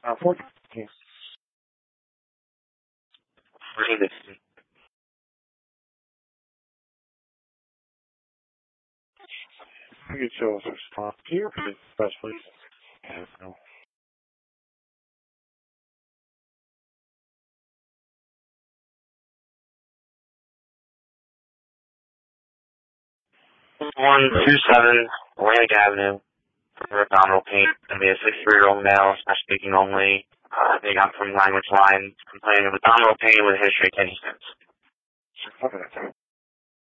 14. Read it. You can show us a response here, press please. No. One two seven Atlantic Avenue for abdominal pain. Gonna be a 63-year-old male, Spanish speaking only. They got from language line complaining of abdominal pain with a history of kidney stones. Okay.